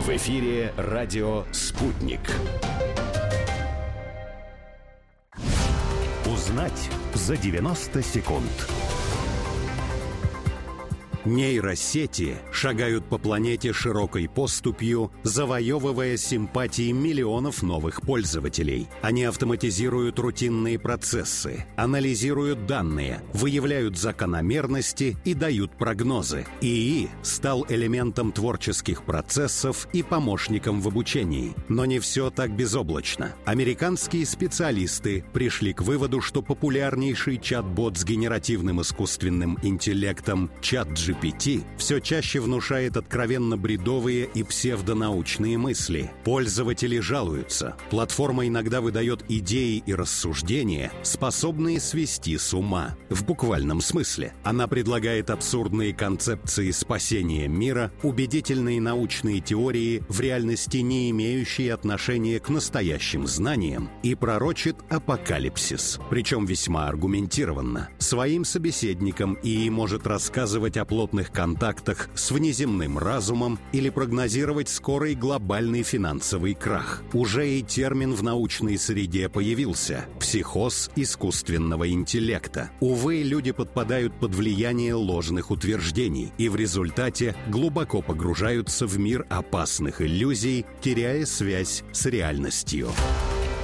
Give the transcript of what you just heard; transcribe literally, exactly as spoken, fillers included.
В эфире радио «Спутник». Узнать за девяносто секунд. Нейросети шагают по планете широкой поступью, завоевывая симпатии миллионов новых пользователей. Они автоматизируют рутинные процессы, анализируют данные, выявляют закономерности и дают прогнозы. ИИ стал элементом творческих процессов и помощником в обучении. Но не все так безоблачно. Американские специалисты пришли к выводу, что популярнейший чат-бот с генеративным искусственным интеллектом ChatGPT все чаще внушает откровенно бредовые и псевдонаучные мысли. Пользователи жалуются. Платформа иногда выдает идеи и рассуждения, способные свести с ума. В буквальном смысле. Она предлагает абсурдные концепции спасения мира, убедительные научные теории, в реальности не имеющие отношения к настоящим знаниям, и пророчит апокалипсис. Причем весьма аргументированно. Своим собеседникам ИИ может рассказывать о плотности контактах с внеземным разумом или прогнозировать скорый глобальный финансовый крах. Уже и термин в научной среде появился – психоз искусственного интеллекта. Увы, люди подпадают под влияние ложных утверждений и в результате глубоко погружаются в мир опасных иллюзий, теряя связь с реальностью.